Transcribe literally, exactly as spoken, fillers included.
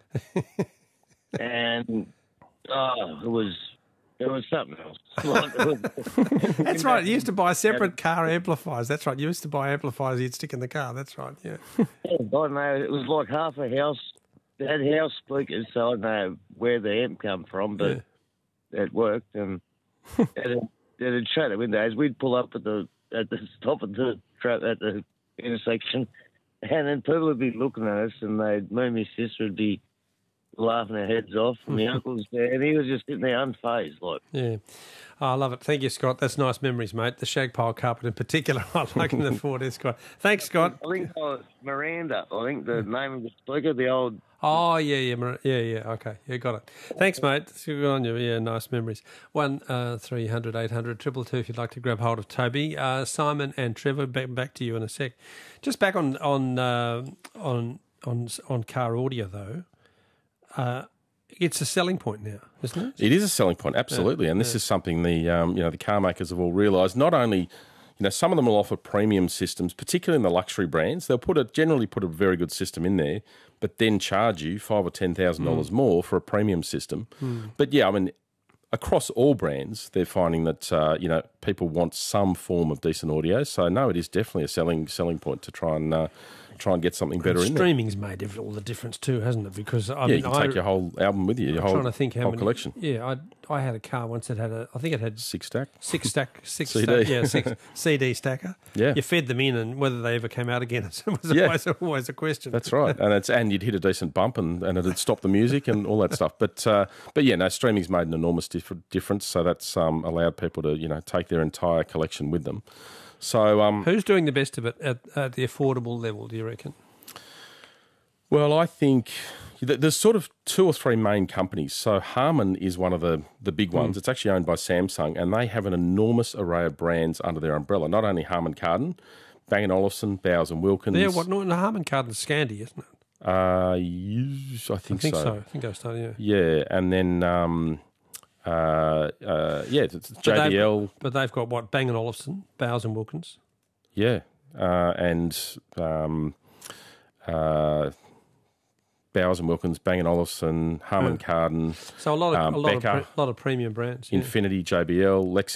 and oh, it was it was something else. Like, it was, That's right. You used to buy separate car amplifiers. That's right. You used to buy amplifiers you'd stick in the car. That's right. Yeah. yeah, I don't know. It was like half a house. They had house speakers, so I don't know where the amp come from, but Yeah. it worked. And it it'd shut the windows. We'd pull up at the at the stop at the trap at the intersection, and then people would be looking at us, and they'd me and my sister would be laughing our heads off. And my uncle's there, and he was just sitting there unfazed, like. Yeah. Oh, I love it. Thank you, Scott. That's nice memories, mate. The shag pile carpet in particular, I like in the Ford Escort. Thanks, Scott. I think uh, Miranda. I think the name of the speaker, the old. Oh, yeah, yeah, Mar- yeah, yeah. Okay, yeah, got it. Thanks, mate. That's good on you. Yeah, nice memories. One uh, three hundred eight hundred triple two. If you'd like to grab hold of Toby, uh, Simon, and Trevor. Back, back to you in a sec. Just back on on uh, on on on car audio though. Uh, it's a selling point now, isn't it? It is a selling point, absolutely, Yeah, and this yeah. is something the um, you know the car makers have all realised. Not only, you know, some of them will offer premium systems, particularly in the luxury brands. They'll put a generally put a very good system in there, but then charge you five or ten thousand Mm. dollars more for a premium system. But yeah, I mean, across all brands, they're finding that uh, you know people want some form of decent audio. So no, it is definitely a selling selling point to try and uh, try and get something better in there. Streaming's made every- all the difference too, hasn't it? Because I Yeah, mean, you can I, take your whole album with you, your I'm whole, trying to think how whole many collection. Yeah, I I had a car once that had a. I think it had Six stack. six stack, six C D. stack, yeah, six C D stacker. Yeah. You fed them in, and whether they ever came out again was Yeah. always, always a question. That's right, and it's and you'd hit a decent bump, and, and it'd stop the music and all that stuff. But uh, but yeah, no, streaming's made an enormous diff- difference. So that's um, allowed people to you know take their entire collection with them. So um, Who's doing the best of it at, at the affordable level? Do you reckon? well, I think th- there's sort of two or three main companies. So Harman is one of the the big ones. It's actually owned by Samsung, and they have an enormous array of brands under their umbrella. Not only Harman Kardon, Bang and Olufsen, Bowers and Wilkins. Yeah, what? No, no Harman Kardon's Scandi, isn't it? Uh, yes, I think, I think so. so. I think I started. Yeah. Yeah, and then um, uh, uh, yeah, it's it's But J they've- B L. But they've got what? Bang and Olufsen, Bowers and Wilkins. Yeah, uh, and um, uh, Bowers and Wilkins, Bang and Olufsen, Harman Kardon, So a lot of Um, a lot Becker. of pre- lot of premium brands. Yeah. Infinity, J B L, Lexington.